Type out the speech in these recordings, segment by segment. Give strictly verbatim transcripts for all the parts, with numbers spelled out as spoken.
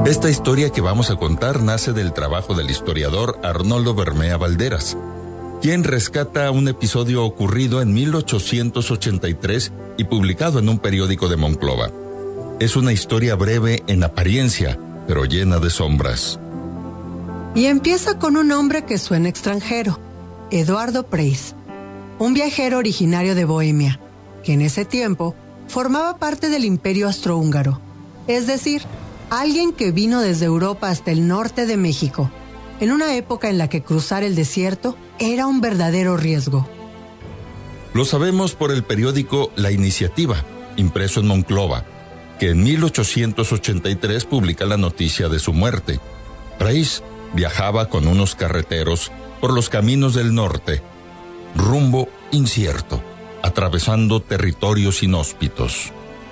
Esta historia que vamos a contar nace del trabajo del historiador Arnoldo Bermea Valderas, quien rescata un episodio ocurrido en mil ochocientos ochenta y tres y publicado en un periódico de Monclova. Es una historia breve en apariencia, pero llena de sombras. Y empieza con un hombre que suena extranjero, Eduardo Preis, un viajero originario de Bohemia, que en ese tiempo formaba parte del Imperio Austrohúngaro, es decir, alguien que vino desde Europa hasta el norte de México, en una época en la que cruzar el desierto era un verdadero riesgo. Lo sabemos por el periódico La Iniciativa, impreso en Monclova, que en mil ochocientos ochenta y tres publica la noticia de su muerte. Preis viajaba con unos carreteros por los caminos del norte, rumbo incierto, atravesando territorios inhóspitos.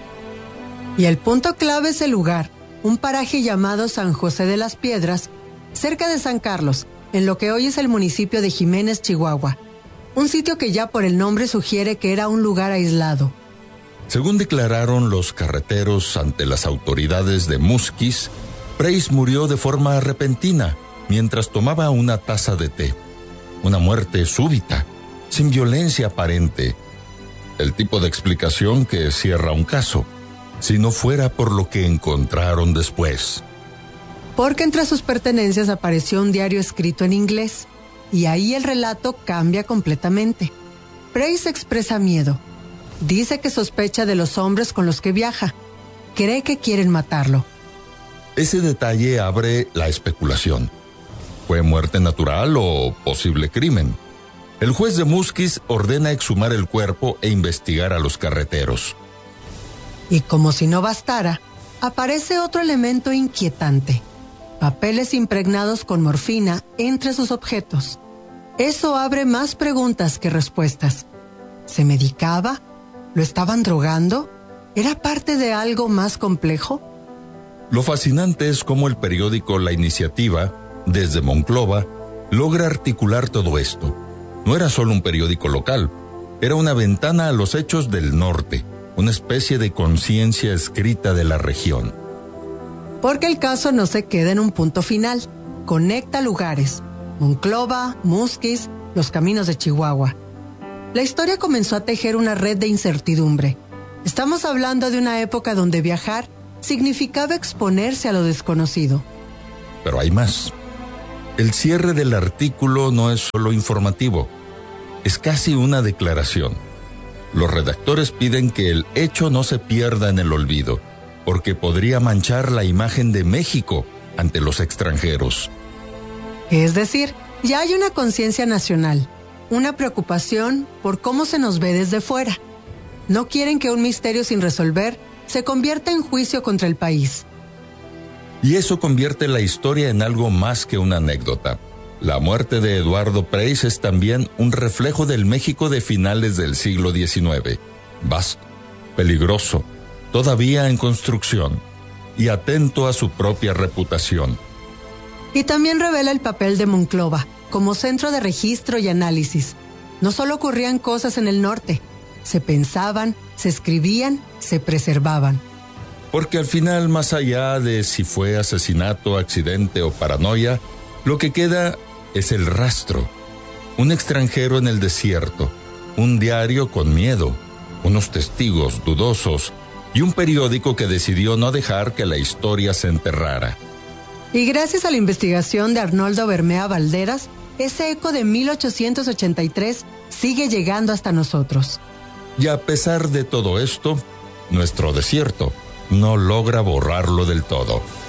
Y el punto clave es el lugar, un paraje llamado San José de las Piedras, cerca de San Carlos, en lo que hoy es el municipio de Jiménez, Chihuahua. Un sitio que ya por el nombre sugiere que era un lugar aislado. Según declararon los carreteros ante las autoridades de Musquis, Preis murió de forma repentina mientras tomaba una taza de té. Una muerte súbita, sin violencia aparente. El tipo de explicación que cierra un caso, si no fuera por lo que encontraron después. Porque entre sus pertenencias apareció un diario escrito en inglés, y ahí el relato cambia completamente. Preis expresa miedo. Dice que sospecha de los hombres con los que viaja. Cree que quieren matarlo. Ese detalle abre la especulación. ¿Fue muerte natural o posible crimen? El juez de Musquis ordena exhumar el cuerpo e investigar a los carreteros. Y como si no bastara, aparece otro elemento inquietante. Papeles impregnados con morfina entre sus objetos. Eso abre más preguntas que respuestas. ¿Se medicaba? ¿Lo estaban drogando? ¿Era parte de algo más complejo? Lo fascinante es cómo el periódico La Iniciativa, desde Monclova, logra articular todo esto. No era solo un periódico local, era una ventana a los hechos del norte, una especie de conciencia escrita de la región. Porque el caso no se queda en un punto final, conecta lugares, Monclova, Musquis, los caminos de Chihuahua. La historia comenzó a tejer una red de incertidumbre. Estamos hablando de una época donde viajar significaba exponerse a lo desconocido. Pero hay más. El cierre del artículo no es solo informativo, es casi una declaración. Los redactores piden que el hecho no se pierda en el olvido, porque podría manchar la imagen de México ante los extranjeros. Es decir, ya hay una conciencia nacional, una preocupación por cómo se nos ve desde fuera. No quieren que un misterio sin resolver se convierta en juicio contra el país. Y eso convierte la historia en algo más que una anécdota. La muerte de Eduardo Preis es también un reflejo del México de finales del siglo diecinueve. Vasto, peligroso, todavía en construcción y atento a su propia reputación. Y también revela el papel de Monclova como centro de registro y análisis. No solo ocurrían cosas en el norte, se pensaban, se escribían, se preservaban. Porque al final, más allá de si fue asesinato, accidente o paranoia, lo que queda es el rastro. Un extranjero en el desierto, un diario con miedo, unos testigos dudosos y un periódico que decidió no dejar que la historia se enterrara. Y gracias a la investigación de Arnoldo Bermea Valderas, ese eco de mil ochocientos ochenta y tres sigue llegando hasta nosotros. Y a pesar de todo esto, nuestro desierto no logra borrarlo del todo.